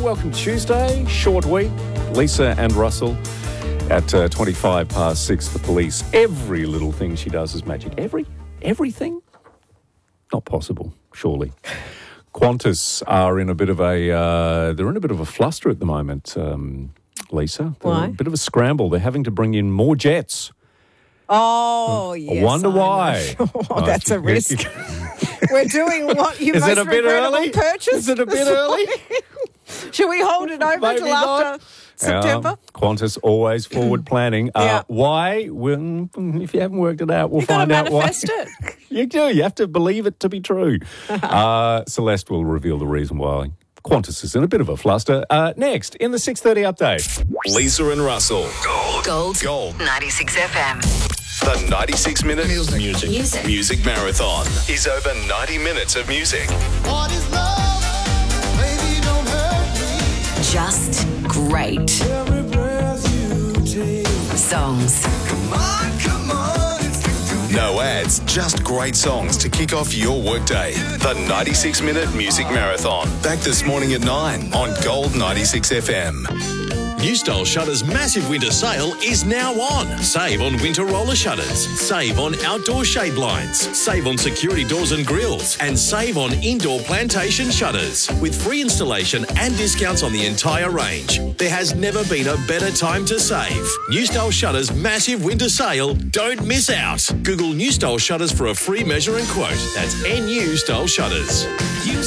welcome Tuesday, short week. Lisa and Russell at 25 past 6, the police. Every little thing she does is magic. Everything? Not possible, surely. Qantas are in a bit of a fluster at the moment, Lisa. They're Why? in a bit of a scramble. They're having to bring in more jets. Oh, yes. I wonder why. Oh, that's a risk. We're doing what you Is most it a bit regrettable early? purchase. Is it a bit early? Should we hold it over Maybe till not. after September? Qantas always forward planning. Yeah. Why? Well, if you haven't worked it out, we'll You've got to find out why. manifest it. You do. You have to believe it to be true. Celeste will reveal the reason why Qantas is in a bit of a fluster. Next, in the 6:30 update. Lisa and Russell. Gold 96 FM. The 96-minute music marathon is over 90 minutes of music. What is love? Baby, don't hurt me. Just great Every breath you take. songs. Come on, it's the No ads, just great songs to kick off your workday. The 96-minute music marathon. Back this morning at 9 on Gold 96 FM. New Style Shutters' massive winter sale is now on. Save on winter roller shutters. Save on outdoor shade blinds. Save on security doors and grills. And save on indoor plantation shutters. With free installation and discounts on the entire range. There has never been a better time to save. New Style Shutters' massive winter sale. Don't miss out. Google New Style Shutters for a free measure and quote. That's NU Style Shutters.